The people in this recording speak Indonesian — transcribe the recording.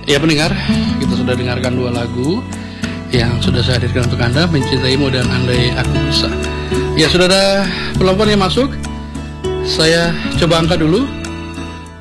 Ya pendengar, kita sudah dengarkan dua lagu yang sudah saya hadirkan untuk Anda, Mencintaimu dan Andai Aku Bisa. Ya sudah ada pelopon yang masuk. Saya coba angkat dulu.